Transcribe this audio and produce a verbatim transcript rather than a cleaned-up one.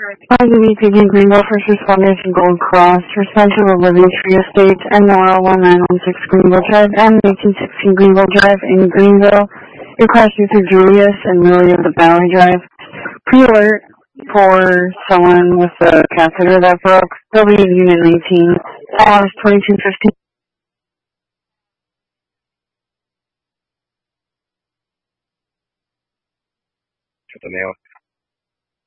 Hi, good evening, Greenville First Responders from Gold Cross, responsive of Living Tree Estates, M O L one nine one six Greenville Drive, and eighteen sixteen Greenville Drive in Greenville. Your class through Julius and Lily of the Valley Drive. Pre-alert for someone with a catheter that broke. They'll be in Unit nineteen. Hours twenty-two fifteen. The mail.